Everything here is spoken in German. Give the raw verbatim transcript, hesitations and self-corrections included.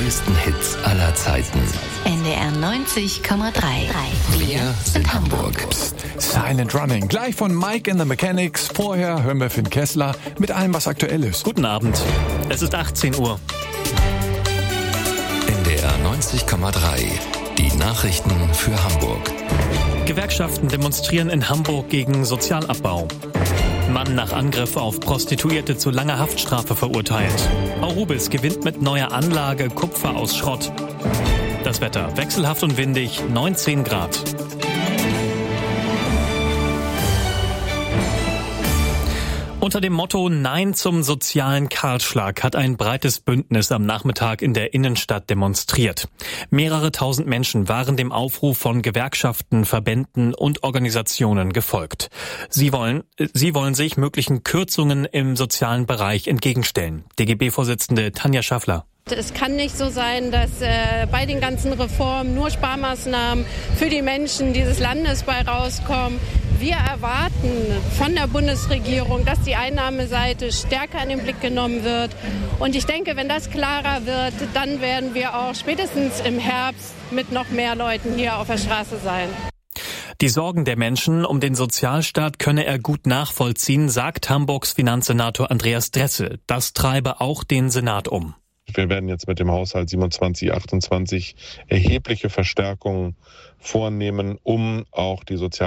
größten Hits aller Zeiten. N D R neunzig Komma drei. Wir sind Hamburg. Silent Running, gleich von Mike and the Mechanics. Vorher hören wir Finn Kessler mit allem, was aktuell ist. Guten Abend, es ist achtzehn Uhr. N D R neunzig Komma drei. Die Nachrichten für Hamburg. Gewerkschaften demonstrieren in Hamburg gegen Sozialabbau. Mann nach Angriff auf Prostituierte zu langer Haftstrafe verurteilt. Aurubis gewinnt mit neuer Anlage Kupfer aus Schrott. Das Wetter wechselhaft und windig, neunzehn Grad. Unter dem Motto Nein zum sozialen Kahlschlag hat ein breites Bündnis am Nachmittag in der Innenstadt demonstriert. Mehrere tausend Menschen waren dem Aufruf von Gewerkschaften, Verbänden und Organisationen gefolgt. Sie wollen, sie wollen sich möglichen Kürzungen im sozialen Bereich entgegenstellen. D G B-Vorsitzende Tanja Schaffler. Es kann nicht so sein, dass äh, bei den ganzen Reformen nur Sparmaßnahmen für die Menschen dieses Landes bei rauskommen. Wir erwarten von der Bundesregierung, dass die Einnahmeseite stärker in den Blick genommen wird. Und ich denke, wenn das klarer wird, dann werden wir auch spätestens im Herbst mit noch mehr Leuten hier auf der Straße sein. Die Sorgen der Menschen um den Sozialstaat könne er gut nachvollziehen, sagt Hamburgs Finanzsenator Andreas Dressel. Das treibe auch den Senat um. Wir werden jetzt mit dem Haushalt siebenundzwanzig achtundzwanzig erhebliche Verstärkungen vornehmen, um auch die Sozial